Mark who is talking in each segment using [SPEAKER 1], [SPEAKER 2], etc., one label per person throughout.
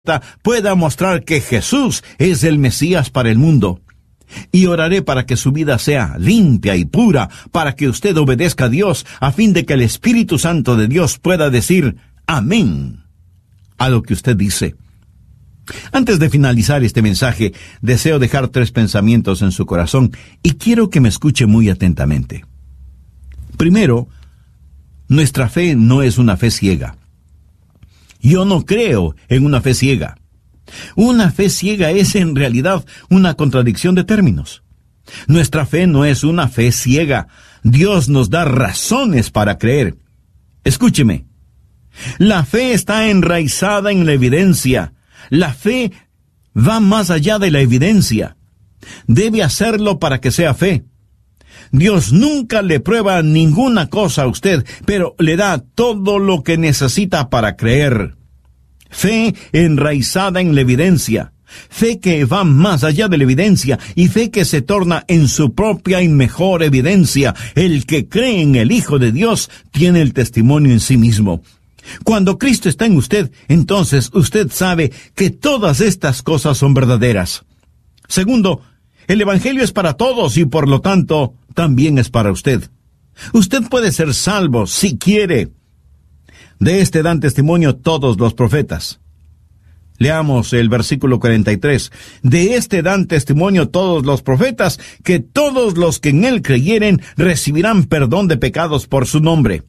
[SPEAKER 1] pueda mostrar que Jesús es el Mesías para el mundo. Y oraré para que su vida sea limpia y pura, para que usted obedezca a Dios, a fin de que el Espíritu Santo de Dios pueda decir amén a lo que usted dice. Antes de finalizar este mensaje, deseo dejar 3 pensamientos en su corazón y quiero que me escuche muy atentamente. Primero, nuestra fe no es una fe ciega. Yo no creo en una fe ciega. Una fe ciega es en realidad una contradicción de términos. Nuestra fe no es una fe ciega. Dios nos da razones para creer. Escúcheme. La fe está enraizada en la evidencia. La fe va más allá de la evidencia. Debe hacerlo para que sea fe. Dios nunca le prueba ninguna cosa a usted, pero le da todo lo que necesita para creer. Fe enraizada en la evidencia. Fe que va más allá de la evidencia y fe que se torna en su propia y mejor evidencia. El que cree en el Hijo de Dios tiene el testimonio en sí mismo. Cuando Cristo está en usted, entonces usted sabe que todas estas cosas son verdaderas. Segundo, el Evangelio es para todos y por lo tanto también es para usted. Usted puede ser salvo si quiere. De este dan testimonio todos los profetas. Leamos el versículo 43. De este dan testimonio todos los profetas, que todos los que en él creyeren recibirán perdón de pecados por su nombre.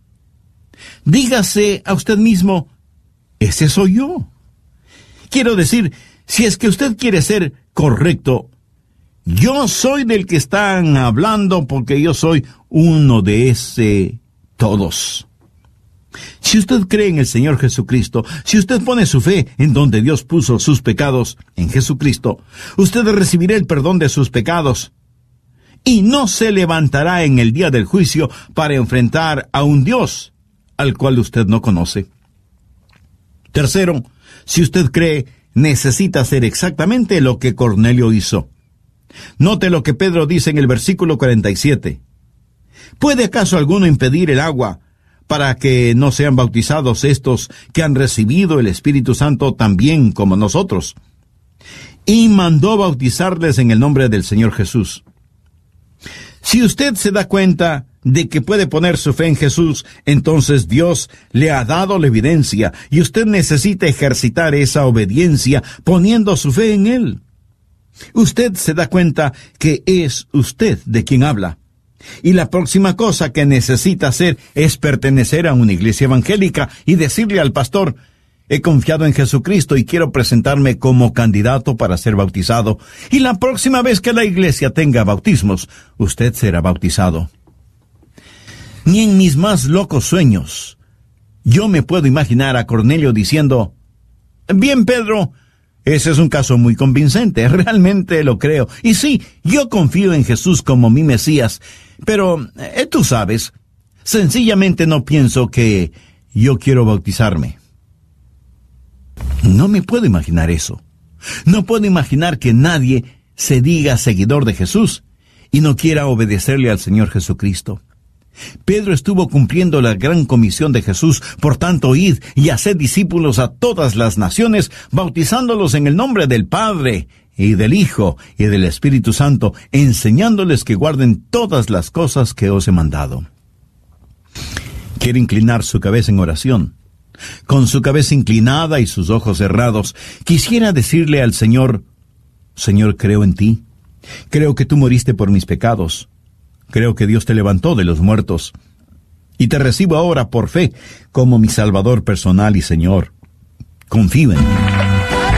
[SPEAKER 1] Dígase a usted mismo, ese soy yo. Quiero decir, si es que usted quiere ser correcto, yo soy del que están hablando porque yo soy uno de ese todos. Si usted cree en el Señor Jesucristo, si usted pone su fe en donde Dios puso sus pecados, en Jesucristo, usted recibirá el perdón de sus pecados y no se levantará en el día del juicio para enfrentar a un Dios al cual usted no conoce. Tercero, si usted cree, necesita hacer exactamente lo que Cornelio hizo. Note lo que Pedro dice en el versículo 47. ¿Puede acaso alguno impedir el agua para que no sean bautizados estos que han recibido el Espíritu Santo también como nosotros? Y mandó bautizarles en el nombre del Señor Jesús. Si usted se da cuenta de que puede poner su fe en Jesús, entonces Dios le ha dado la evidencia y usted necesita ejercitar esa obediencia poniendo su fe en Él. Usted se da cuenta que es usted de quien habla. Y la próxima cosa que necesita hacer es pertenecer a una iglesia evangélica y decirle al pastor, he confiado en Jesucristo y quiero presentarme como candidato para ser bautizado. Y la próxima vez que la iglesia tenga bautismos, usted será bautizado. Ni en mis más locos sueños yo me puedo imaginar a Cornelio diciendo, bien, Pedro, ese es un caso muy convincente, realmente lo creo. Y sí, yo confío en Jesús como mi Mesías, pero tú sabes, sencillamente no pienso que yo quiero bautizarme. No me puedo imaginar eso. No puedo imaginar que nadie se diga seguidor de Jesús y no quiera obedecerle al Señor Jesucristo. Pedro estuvo cumpliendo la gran comisión de Jesús, por tanto, id y haced discípulos a todas las naciones, bautizándolos en el nombre del Padre, y del Hijo, y del Espíritu Santo, enseñándoles que guarden todas las cosas que os he mandado. Quiere inclinar su cabeza en oración. Con su cabeza inclinada y sus ojos cerrados, quisiera decirle al Señor, Señor, creo en ti. Creo que tú moriste por mis pecados. Creo que Dios te levantó de los muertos. Y te recibo ahora por fe como mi Salvador personal y Señor. Confío en ti.